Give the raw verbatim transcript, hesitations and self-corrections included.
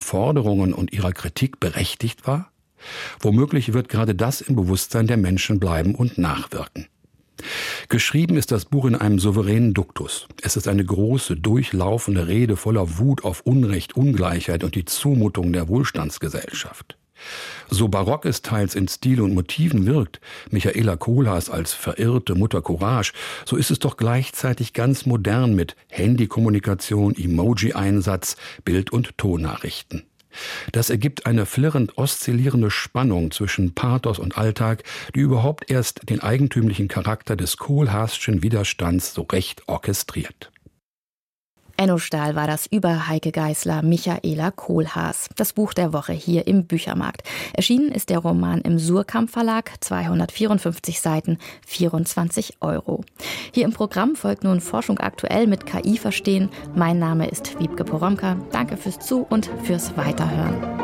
Forderungen und ihrer Kritik berechtigt war? Womöglich wird gerade das im Bewusstsein der Menschen bleiben und nachwirken. Geschrieben ist das Buch in einem souveränen Duktus. Es ist eine große, durchlaufende Rede voller Wut auf Unrecht, Ungleichheit und die Zumutung der Wohlstandsgesellschaft. So barock es teils in Stil und Motiven wirkt, Michaela Kohlhaas als verirrte Mutter Courage, so ist es doch gleichzeitig ganz modern mit Handykommunikation, Emoji-Einsatz, Bild- und Tonnachrichten. Das ergibt eine flirrend oszillierende Spannung zwischen Pathos und Alltag, die überhaupt erst den eigentümlichen Charakter des Kohlhaaschen Widerstands so recht orchestriert. Enno Stahl war das über Heike Geisler, Michaela Kohlhaas. Das Buch der Woche hier im Büchermarkt. Erschienen ist der Roman im Suhrkamp Verlag, zweihundertvierundfünfzig Seiten, vierundzwanzig Euro. Hier im Programm folgt nun Forschung aktuell mit K I verstehen. Mein Name ist Wiebke Poromka. Danke fürs Zu- und fürs Weiterhören.